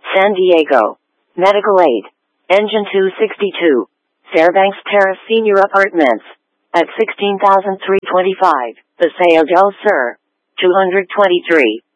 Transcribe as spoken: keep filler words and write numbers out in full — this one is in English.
San Diego. Medical aid. Engine two sixty-two. Fairbanks Terrace Senior Apartments. At sixteen thousand three hundred twenty-five. The sale goes, sir. two hundred twenty-three.